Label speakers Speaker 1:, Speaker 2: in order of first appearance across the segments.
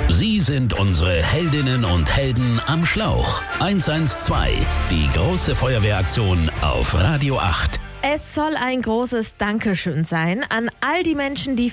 Speaker 1: Sie sind unsere Heldinnen und Helden am Schlauch. 112, die große Feuerwehraktion auf Radio 8.
Speaker 2: Es soll ein großes Dankeschön sein an all die Menschen, die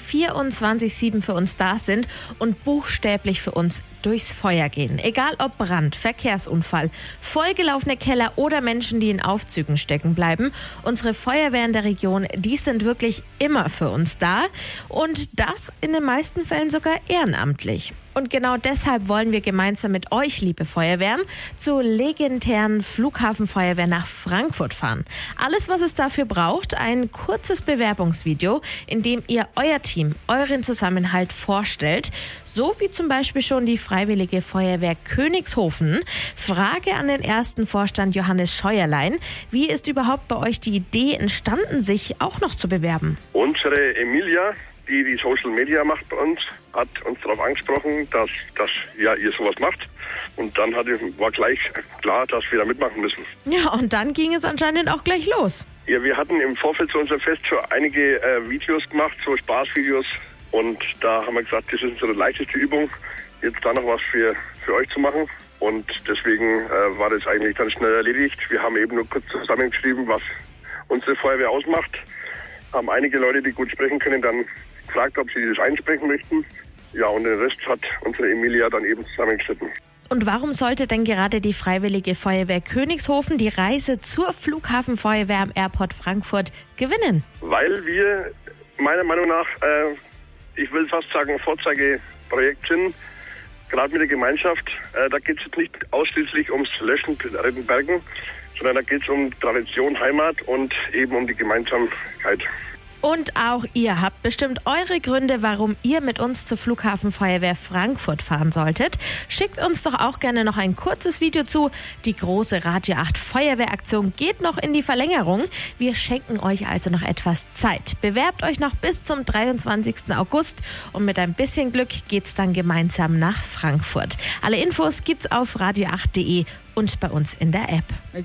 Speaker 2: 24/7 für uns da sind und buchstäblich für uns durchs Feuer gehen. Egal ob Brand, Verkehrsunfall, vollgelaufene Keller oder Menschen, die in Aufzügen stecken bleiben. Unsere Feuerwehren der Region, die sind wirklich immer für uns da und das in den meisten Fällen sogar ehrenamtlich. Und genau deshalb wollen wir gemeinsam mit euch, liebe Feuerwehren, zur legendären Flughafenfeuerwehr nach Frankfurt fahren. Alles, was es dafür braucht, ein kurzes Bewerbungsvideo, in dem ihr euer Team, euren Zusammenhalt vorstellt, so wie zum Beispiel schon die Freiwillige Feuerwehr Königshofen. Frage an den ersten Vorstand Johannes Scheuerlein: Wie ist überhaupt bei euch die Idee entstanden, sich auch noch zu bewerben?
Speaker 3: Unsere Emilia, die Social Media macht bei uns, hat uns darauf angesprochen, dass ihr sowas macht. Und dann war gleich klar, dass wir da mitmachen müssen.
Speaker 2: Ja, und dann ging es anscheinend auch gleich los.
Speaker 3: Ja, wir hatten im Vorfeld zu unserem Fest schon einige Videos gemacht, so Spaßvideos. Und da haben wir gesagt, das ist unsere leichteste Übung, jetzt da noch was für euch zu machen. Und deswegen war das eigentlich dann schnell erledigt. Wir haben eben nur kurz zusammengeschrieben, was unsere Feuerwehr ausmacht. Haben einige Leute, die gut sprechen können, dann gefragt, ob sie das einsprechen möchten. Ja, und den Rest hat unsere Emilia dann eben zusammengeschnitten.
Speaker 2: Und warum sollte denn gerade die Freiwillige Feuerwehr Königshofen die Reise zur Flughafenfeuerwehr am Airport Frankfurt gewinnen?
Speaker 3: Weil wir meiner Meinung nach, ich will fast sagen, ein Vorzeigeprojekt sind, gerade mit der Gemeinschaft. Da geht es jetzt nicht ausschließlich ums Löschen, Retten, Bergen, sondern da geht es um Tradition, Heimat und eben um die Gemeinsamkeit.
Speaker 2: Und auch ihr habt bestimmt eure Gründe, warum ihr mit uns zur Flughafenfeuerwehr Frankfurt fahren solltet. Schickt uns doch auch gerne noch ein kurzes Video zu. Die große Radio 8 Feuerwehraktion geht noch in die Verlängerung. Wir schenken euch also noch etwas Zeit. Bewerbt euch noch bis zum 23. August und mit ein bisschen Glück geht's dann gemeinsam nach Frankfurt. Alle Infos gibt's auf radio8.de und bei uns in der App.